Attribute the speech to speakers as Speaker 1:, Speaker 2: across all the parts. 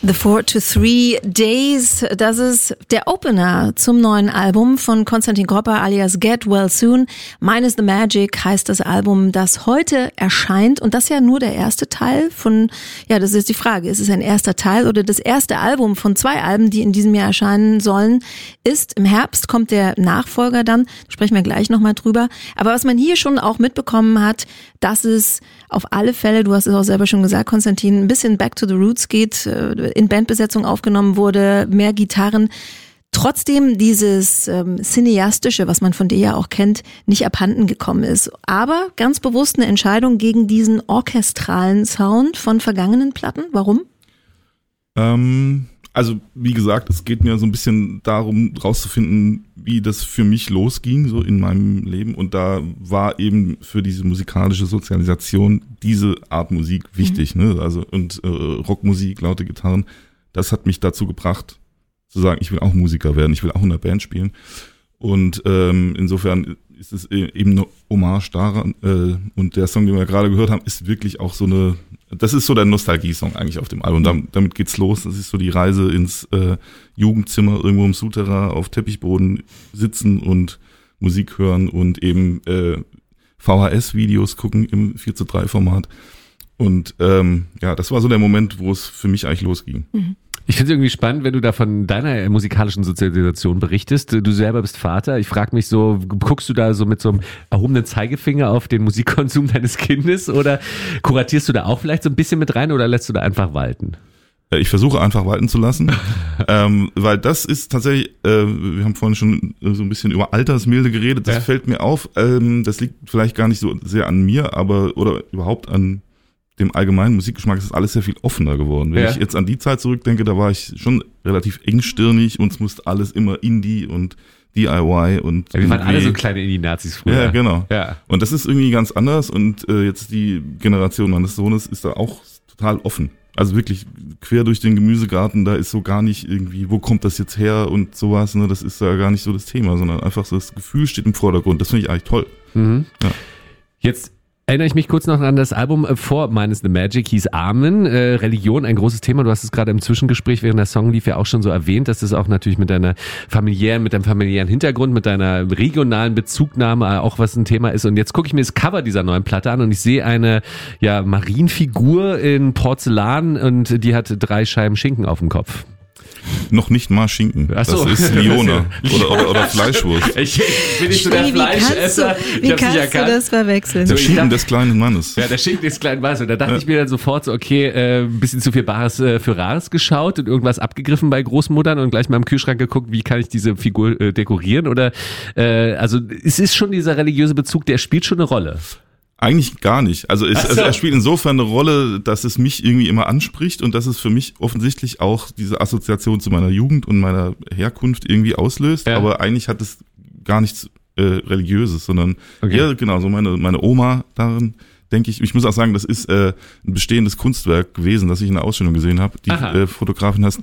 Speaker 1: The 4 to 3 Days, das ist der Opener zum neuen Album von Konstantin Gropper alias Get Well Soon. Mine is the Magic heißt das Album, das heute erscheint und das ja nur der erste Teil von, ja, das ist die Frage, ist es ein erster Teil oder das erste Album von 2 Alben, die in diesem Jahr erscheinen sollen, ist im Herbst kommt der Nachfolger dann, da sprechen wir gleich nochmal drüber. Aber was man hier schon auch mitbekommen hat, dass es auf alle Fälle, du hast es auch selber schon gesagt, Konstantin, ein bisschen back to the roots geht, in Bandbesetzung aufgenommen wurde, mehr Gitarren. Trotzdem dieses Cineastische, was man von dir ja auch kennt, nicht abhanden gekommen ist. Aber ganz bewusst eine Entscheidung gegen diesen orchestralen Sound von vergangenen Platten. Warum?
Speaker 2: Also wie gesagt, es geht mir so ein bisschen darum, rauszufinden, wie das für mich losging, so in meinem Leben. Und da war eben für diese musikalische Sozialisation diese Art Musik wichtig, ne? Also und Rockmusik, laute Gitarren, das hat mich dazu gebracht, zu sagen, ich will auch Musiker werden, ich will auch in der Band spielen. Und insofern ist es eben eine Hommage daran. Und der Song, den wir gerade gehört haben, ist wirklich auch so eine, das ist so der Nostalgie-Song eigentlich auf dem Album. Damit geht's los. Das ist so die Reise ins Jugendzimmer, irgendwo im Souterrain auf Teppichboden sitzen und Musik hören und eben VHS-Videos gucken im 4:3-Format. Und ja, das war so der Moment, wo es für mich eigentlich losging.
Speaker 3: Mhm. Ich finde es irgendwie spannend, wenn du da von deiner musikalischen Sozialisation berichtest. Du selber bist Vater. Ich frage mich so, guckst du da so mit so einem erhobenen Zeigefinger auf den Musikkonsum deines Kindes oder kuratierst du da auch vielleicht so ein bisschen mit rein oder lässt du da einfach walten?
Speaker 2: Ich versuche einfach walten zu lassen, weil das ist tatsächlich, wir haben vorhin schon so ein bisschen über Altersmilde geredet, das fällt mir auf. Das liegt vielleicht gar nicht so sehr an mir, aber oder überhaupt an dem allgemeinen Musikgeschmack, ist alles sehr viel offener geworden. Wenn ich jetzt an die Zeit zurückdenke, da war ich schon relativ engstirnig und es musste alles immer Indie und DIY und
Speaker 3: wir waren alle so kleine Indie-Nazis früher.
Speaker 2: Ja, genau. Ja. Und das ist irgendwie ganz anders und jetzt die Generation meines Sohnes ist da auch total offen. Also wirklich quer durch den Gemüsegarten, da ist so gar nicht irgendwie, wo kommt das jetzt her und sowas, ne? Das ist da gar nicht so das Thema, sondern einfach so das Gefühl steht im Vordergrund. Das finde ich eigentlich toll.
Speaker 3: Mhm. Ja. Jetzt erinnere ich mich kurz noch an das Album vor Mine is the Magic, hieß Amen. Religion, ein großes Thema. Du hast es gerade im Zwischengespräch, während der Song lief, ja auch schon so erwähnt, dass das auch natürlich mit deinem familiären Hintergrund, mit deiner regionalen Bezugnahme auch was ein Thema ist. Und jetzt gucke ich mir das Cover dieser neuen Platte an und ich sehe eine Marienfigur in Porzellan und die hat 3 Scheiben Schinken auf dem Kopf.
Speaker 2: Noch nicht mal Schinken.
Speaker 3: Ach so.
Speaker 2: Das ist Liona oder Fleischwurst.
Speaker 3: Ich bin nicht so der Fleischesser.
Speaker 1: Wie kannst du das verwechseln?
Speaker 2: Der Schinken des kleinen Mannes.
Speaker 3: Ja, der Schinken des kleinen Mannes. Und da dachte ich mir dann sofort so, okay, ein bisschen zu viel Bares für Rares geschaut und irgendwas abgegriffen bei Großmuttern und gleich mal im Kühlschrank geguckt, wie kann ich diese Figur dekorieren? Oder also es ist schon dieser religiöse Bezug, der spielt schon eine Rolle.
Speaker 2: Eigentlich gar nicht. Also er spielt insofern eine Rolle, dass es mich irgendwie immer anspricht und dass es für mich offensichtlich auch diese Assoziation zu meiner Jugend und meiner Herkunft irgendwie auslöst. Ja. Aber eigentlich hat es gar nichts Religiöses, sondern eher genau so meine Oma darin, denke ich. Ich muss auch sagen, das ist ein bestehendes Kunstwerk gewesen, das ich in der Ausstellung gesehen habe. Die Fotografin heißt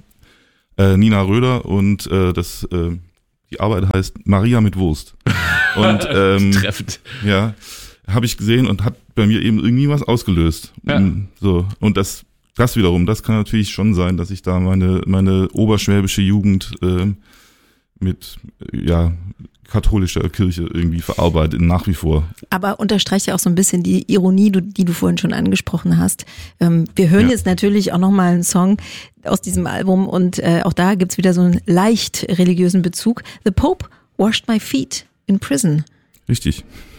Speaker 2: Nina Röder und die Arbeit heißt Maria mit Wurst. Und
Speaker 3: treffend.
Speaker 2: Ja. Habe ich gesehen und hat bei mir eben irgendwie was ausgelöst. Ja. So. Und das wiederum, das kann natürlich schon sein, dass ich da meine oberschwäbische Jugend mit katholischer Kirche irgendwie verarbeite, nach wie vor.
Speaker 1: Aber unterstreicht ja auch so ein bisschen die Ironie, die du vorhin schon angesprochen hast. Wir hören jetzt natürlich auch nochmal einen Song aus diesem Album und auch da gibt's wieder so einen leicht religiösen Bezug. The Pope washed my feet in prison.
Speaker 2: Richtig.